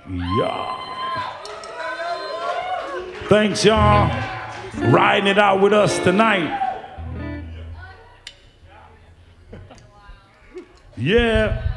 Yeah. Thanks, y'all. Riding it out with us tonight. Yeah.